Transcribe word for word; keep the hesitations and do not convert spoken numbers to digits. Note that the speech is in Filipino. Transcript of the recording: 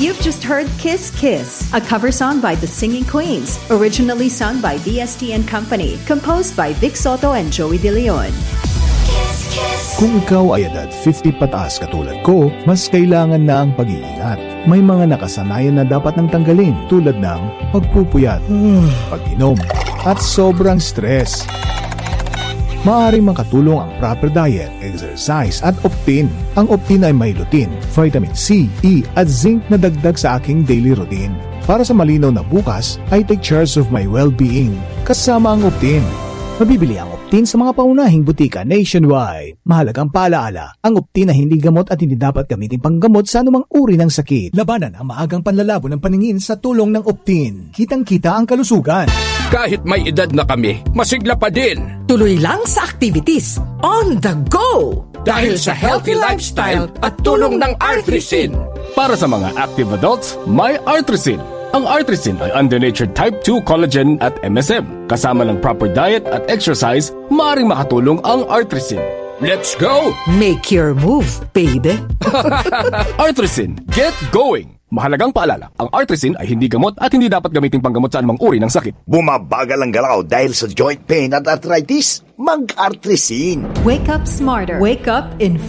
You've just heard Kiss Kiss, a cover song by the Singing Queens, originally sung by D S T and Company, composed by Vic Soto and Joey De Leon. Kung ikaw ay edad fifty pataas katulad ko, mas kailangan na ang pag-iingat. May mga nakasanayan na dapat nang tanggalin tulad ng pagpupuyat, pag-inom, at sobrang stress. Maaaring makatulong ang proper diet, exercise at Optin. Ang Optin ay may lutein, vitamin C, E at zinc na dagdag sa aking daily routine. Para sa malinaw na bukas, I take charge of my well-being kasama ang Optin. Mabibili ang Optin sa mga paunahing butika nationwide. Mahalagang paalaala, ang Optin ay hindi gamot at hindi dapat gamitin panggamot sa anumang uri ng sakit. Labanan ang maagang panlalabo ng paningin sa tulong ng Optin. Kitang-kita ang kalusugan. Kahit may edad na kami, masigla pa din. Tuloy lang sa activities. On the go! Dahil sa healthy lifestyle at tulong ng Artrisin. Para sa mga active adults, may Artrisin. Ang Artrisin ay under-natured type two collagen at M S M. Kasama ng proper diet at exercise, maaaring makatulong ang Artrisin. Let's go! Make your move, baby! Artrisin, get going! Mahalagang paalala, ang Artrisin ay hindi gamot at hindi dapat gamitin panggamot sa anumang uri ng sakit. Bumabagal ang galaw dahil sa joint pain at arthritis? Mag-Artrisin! Wake up smarter. Wake up in